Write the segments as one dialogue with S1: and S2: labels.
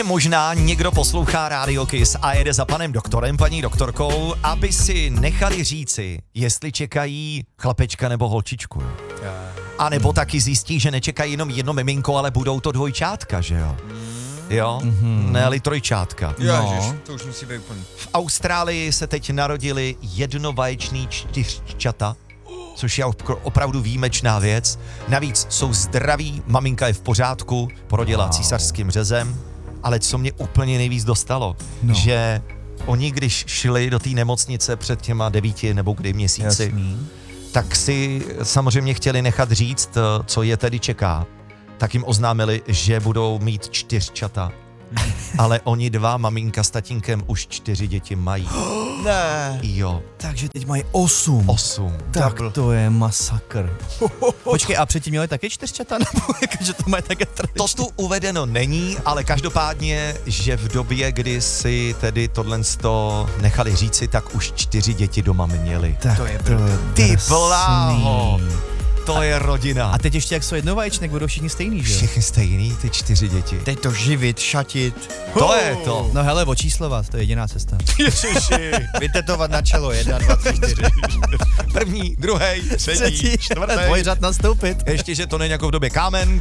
S1: Možná někdo poslouchá Radio Kiss a jede za panem doktorem, paní doktorkou, aby si nechali říci, jestli čekají chlapečka nebo holčičku. A nebo taky zjistí, že nečekají jenom jedno miminko, ale budou to dvojčátka, že jo? Jo? Ne-li trojčátka.
S2: Ježiš, to už musí být úplně.
S1: V Austrálii se teď narodili jednovaječný čtyřčata, což je opravdu výjimečná věc. Navíc jsou zdraví, maminka je v pořádku, porodila císařským řezem, ale co mě úplně nejvíc dostalo, že oni, když šli do té nemocnice před těma 9 nebo kdy měsíci, tak si samozřejmě chtěli nechat říct, co je tedy čeká. Tak jim oznámili, že budou mít 4čata. Ale oni 2, maminka s tatínkem, už 4 děti mají.
S2: Ne.
S1: Jo.
S3: Takže teď mají 8.
S1: 8.
S3: Tak to je masakr. Počkej, a předtím měli taky 4čata? Nebo že to mají také tradičně?
S1: To tu uvedeno není, ale každopádně, že v době, kdy si tedy tohle nechali říci, tak už 4 děti doma měli.
S3: Tak to je
S1: Ty bláho! To je rodina.
S3: A teď ještě jak jsou jednovaječnek, budou všichni stejný, že jo?
S1: Všichni stejný, ty 4 děti.
S2: Teď to živit, šatit.
S1: To je to.
S3: No hele, očíslovat, to je jediná cesta.
S1: Ježiši.
S2: Vytetovat na čelo, 1, 2, 3, 4.
S1: První, druhý, třetí, čtvrtý.
S3: Dvojřad nastoupit.
S1: Ještě, že to není jako v době kámen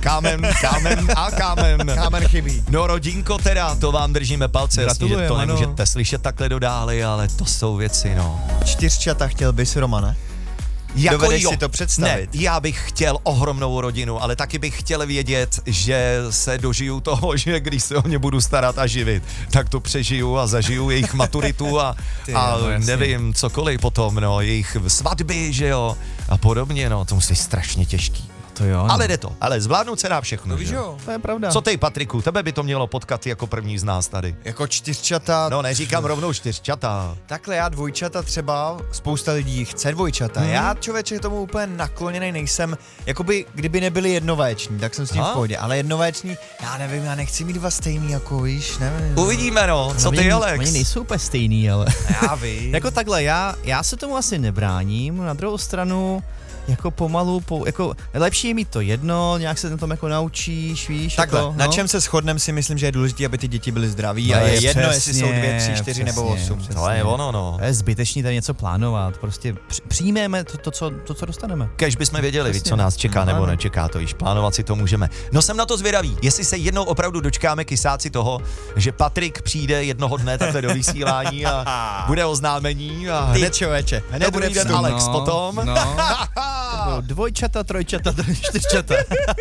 S1: a kámen.
S2: Kámen chybí.
S1: No rodinko teda, to vám držíme palce, jasně, že to
S3: ano.
S1: nemůžete slyšet takhle do dály, ale to jsou věci, no.
S2: 4čata chtěl bys, Romane?
S1: Jako
S2: Dovedeš si to představit?
S1: Ne, já bych chtěl ohromnou rodinu, ale taky bych chtěl vědět, že se dožiju toho, že když se o ně budu starat a živit, tak to přežiju a zažiju jejich maturitu a nevím, cokoliv potom, no, jejich svatby, že jo, a podobně, no, to musí strašně těžký.
S3: To jo, no.
S1: Ale jde to, ale zvládnout se dá všechno,
S2: víš
S1: že
S2: jo.
S3: To je pravda.
S1: Co ty, Patriku, tebe by to mělo potkat jako první z nás tady.
S2: Jako 4čata.
S1: No, neříkám rovnou 4čata.
S2: Takhle já dvojčata třeba, spousta lidí chce dvojčata. Já člověče k tomu úplně nakloněný nejsem. Jakoby, kdyby nebyli jednovaječní, tak jsem s tím v pohodě. Ale jednovaječní, já nevím, já nechci mít 2 stejný, jako víš, nevím.
S1: Uvidíme, no, co ty, Alex?
S3: Oni nejsou úplně stejný, ale...
S2: Já vím.
S3: Jako takhle, já se tomu asi nebráním, na druhou stranu... Jako pomalu, jako lepší je mít to jedno, nějak se na tom jako naučíš, víš.
S2: Takhle,
S3: jako,
S2: na čem se shodneme si myslím, že je důležité, aby ty děti byly zdraví
S3: No
S2: a je
S3: je
S2: jedno,
S3: přesně,
S2: jestli jsou 2, 3, 4 nebo 8.
S3: přesně.
S1: To je ono, no.
S3: To je zbytečný tady něco plánovat, prostě přijmeme to, co dostaneme.
S1: Kež bychom věděli,
S3: Přesně.
S1: co nás čeká nebo
S3: Ano.
S1: nečeká, to již plánovat si to můžeme. No jsem na to zvědavý, jestli se jednou opravdu dočkáme kysáci toho, že Patrik přijde jednoho dne takhle do vysílání a bude oznámení a hned,
S2: člověče,
S1: hned bude ten Alex potom.
S3: No. To budou dvojčata, trojčata, 4čata.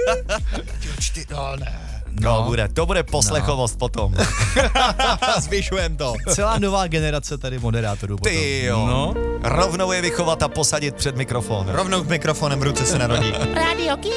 S1: No, to bude poslechovost potom.
S2: Zvyšujem to.
S3: Celá nová generace tady moderátorů potom.
S1: Ty jo.
S3: No.
S1: Rovnou je vychovat a posadit před mikrofon.
S2: Rovnou k mikrofonem v ruce se narodí.
S4: Radio Kiss.